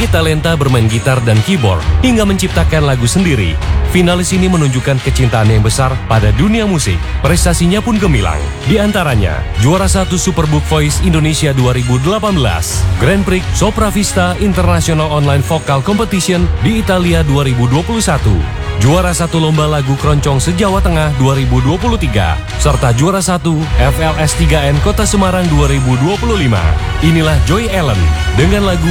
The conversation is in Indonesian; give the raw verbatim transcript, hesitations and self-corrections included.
Memiliki talenta bermain gitar dan keyboard hingga menciptakan lagu sendiri, finalis ini menunjukkan kecintaan yang besar pada dunia musik. Prestasinya pun gemilang. Di antaranya, juara satu Superbook Voice Indonesia dua ribu delapan belas, Grand Prix Sopra Vista International Online Vocal Competition di Italia dua ribu dua puluh satu, juara satu Lomba Lagu Keroncong se-Jawa Tengah dua ribu dua puluh tiga, serta juara satu F L S tiga N Kota Semarang dua ribu dua puluh lima. Inilah Joy Ellen dengan lagu